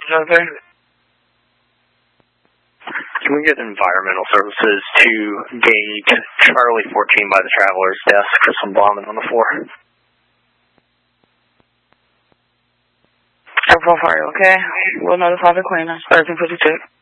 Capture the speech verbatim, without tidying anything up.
Okay. Can we get environmental services to gate Charlie fourteen by the traveler's desk for some bombing on the floor? Airport fire, okay? We'll notify the cleaner. thirteen fifty-two.